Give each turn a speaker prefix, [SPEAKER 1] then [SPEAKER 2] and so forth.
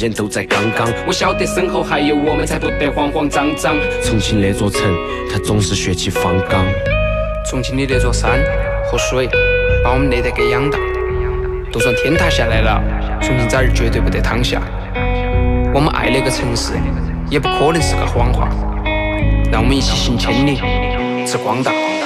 [SPEAKER 1] 间都在刚刚。
[SPEAKER 2] 我晓得身后还有我们，才不得慌慌张张。
[SPEAKER 1] 重庆那座城，它总是血气方刚。
[SPEAKER 2] 重庆的那座山和水，把我们那代给养大。都算天塌下来了，重庆崽儿绝对不得躺下。我们爱那个城市，也不可能是个谎话。让我们一起行千里，志光大。